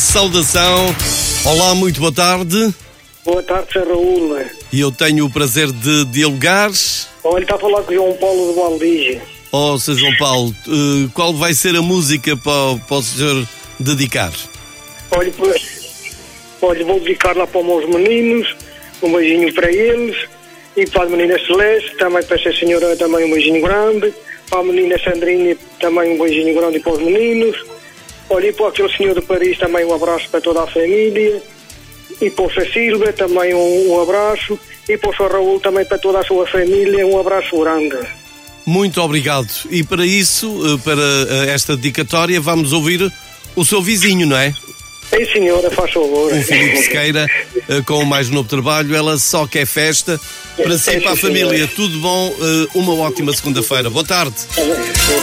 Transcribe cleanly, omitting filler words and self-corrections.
saudação. Olá, muito boa tarde. Boa tarde, Sr. Raul. E eu tenho o prazer de dialogar. Olha, está a falar com o João Paulo de Valdige. Oh, Sr. João Paulo, qual vai ser a música para o senhor dedicar? Olha, vou dedicar lá para os meus meninos, um beijinho para eles, e para a menina Celeste, também para essa senhora também um beijinho grande, para a menina Sandrinha também um beijinho grande para os meninos. Olha, e para aquele senhor de Paris também um abraço para toda a família, e para o Sr. Silva também um abraço, e para o Sr. Raul também para toda a sua família um abraço grande. Muito obrigado. E para isso, para esta dedicatória, vamos ouvir o seu vizinho, não é? Sim, senhora, faz favor. O Filipe Sequeira, com o mais novo trabalho. Ela só quer festa. Para si e para a família, tudo bom. Uma ótima segunda-feira. Boa tarde.